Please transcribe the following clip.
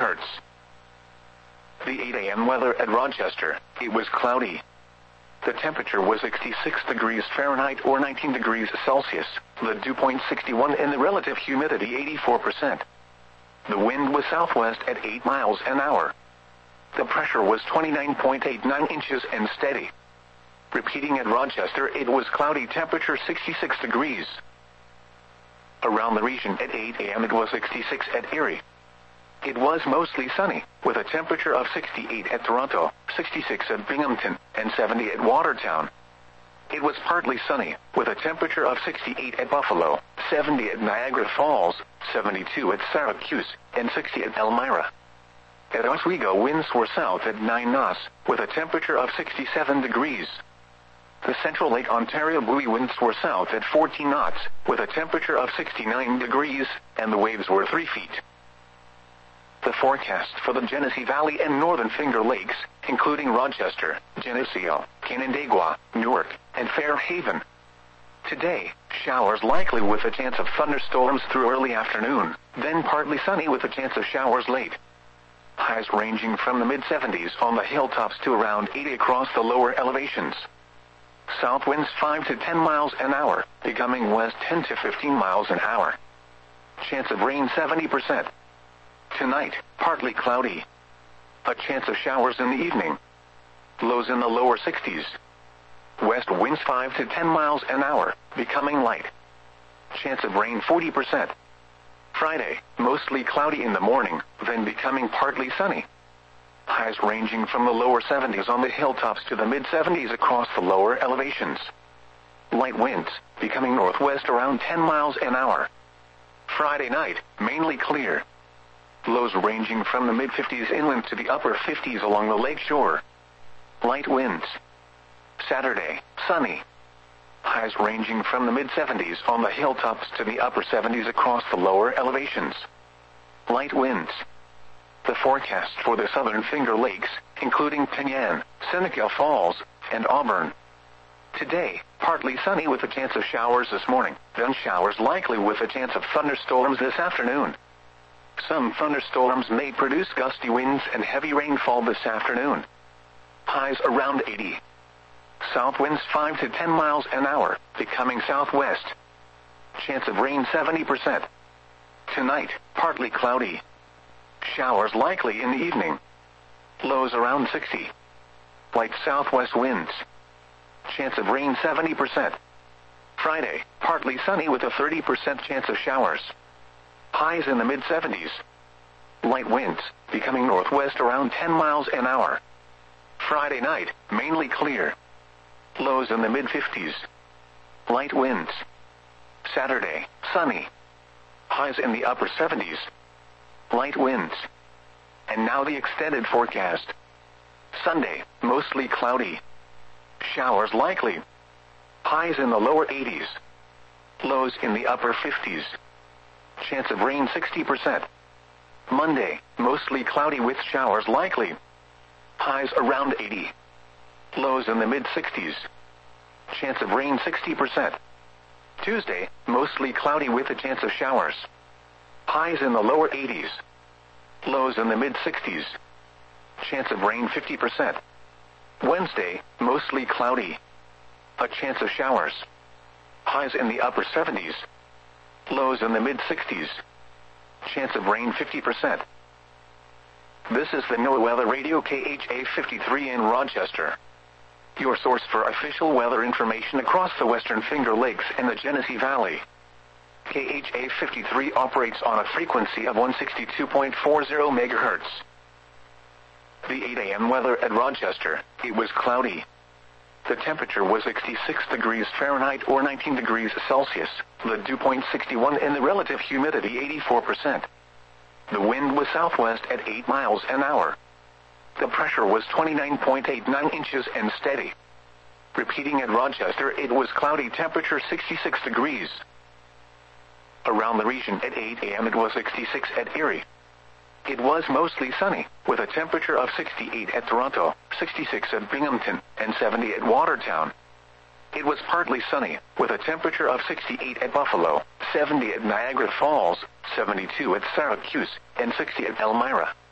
Hertz. The 8 a.m. weather at Rochester, it was cloudy. The temperature was 66 degrees Fahrenheit or 19 degrees Celsius, the dew point 61 and the relative humidity 84%. The wind was southwest at 8 miles an hour. The pressure was 29.89 inches and steady. Repeating at Rochester, it was cloudy, temperature 66 degrees. Around the region at 8 a.m. it was 66 at Erie. It was mostly sunny, with a temperature of 68 at Toronto, 66 at Binghamton, and 70 at Watertown. It was partly sunny, with a temperature of 68 at Buffalo, 70 at Niagara Falls, 72 at Syracuse, and 60 at Elmira. At Oswego, winds were south at 9 knots, with a temperature of 67 degrees. The Central Lake Ontario buoy winds were south at 14 knots, with a temperature of 69 degrees, and the waves were 3 feet. The forecast for the Genesee Valley and Northern Finger Lakes, including Rochester, Geneseo, Canandaigua, Newark, and Fairhaven. Today, showers likely with a chance of thunderstorms through early afternoon, then partly sunny with a chance of showers late. Highs ranging from the mid-70s on the hilltops to around 80 across the lower elevations. South winds 5 to 10 miles an hour, becoming west 10 to 15 miles an hour. Chance of rain 70%. Tonight, partly cloudy. A chance of showers in the evening. Lows in the lower 60s. West winds 5 to 10 miles an hour, becoming light. Chance of rain 40%. Friday, mostly cloudy in the morning, then becoming partly sunny. Highs ranging from the lower 70s on the hilltops to the mid-70s across the lower elevations. Light winds, becoming northwest around 10 miles an hour. Friday night, mainly clear. Lows ranging from the mid-50s inland to the upper 50s along the lake shore. Light winds. Saturday, sunny. Highs ranging from the mid-70s on the hilltops to the upper 70s across the lower elevations. Light winds. The forecast for the Southern Finger Lakes, including Penyan, Seneca Falls, and Auburn. Today, partly sunny with a chance of showers this morning, then showers likely with a chance of thunderstorms this afternoon. Some thunderstorms may produce gusty winds and heavy rainfall this afternoon. Highs around 80. South winds 5 to 10 miles an hour, becoming southwest. Chance of rain 70%. Tonight, partly cloudy. Showers likely in the evening. Lows around 60. Light southwest winds. Chance of rain 70%. Friday, partly sunny with a 30% chance of showers. Highs in the mid-70s. Light winds, becoming northwest around 10 miles an hour. Friday night, mainly clear. Lows in the mid-50s. Light winds. Saturday, sunny. Highs in the upper 70s. Light winds. And now the extended forecast. Sunday, mostly cloudy. Showers likely. Highs in the lower 80s. Lows in the upper 50s. Chance of rain 60%. Monday, mostly cloudy with showers likely. Highs around 80. Lows in the mid-60s. Chance of rain 60%. Tuesday, mostly cloudy with a chance of showers. Highs in the lower 80s. Lows in the mid-60s. Chance of rain 50%. Wednesday, mostly cloudy. A chance of showers. Highs in the upper 70s. Lows in the mid-60s. Chance of rain 50%. This is the NOAA Weather Radio KHA 53 in Rochester. Your source for official weather information across the Western Finger Lakes and the Genesee Valley. KHA 53 operates on a frequency of 162.40 MHz. The 8 a.m. weather at Rochester, it was cloudy. The temperature was 66 degrees Fahrenheit or 19 degrees Celsius, the dew point 61 and the relative humidity 84%. The wind was southwest at 8 miles an hour. The pressure was 29.89 inches and steady. Repeating at Rochester, it was cloudy, temperature 66 degrees. Around the region at 8 a.m. it was 66 at Erie. It was mostly sunny, with a temperature of 68 at Toronto, 66 at Binghamton, and 70 at Watertown. It was partly sunny, with a temperature of 68 at Buffalo, 70 at Niagara Falls, 72 at Syracuse, and 60 at Elmira.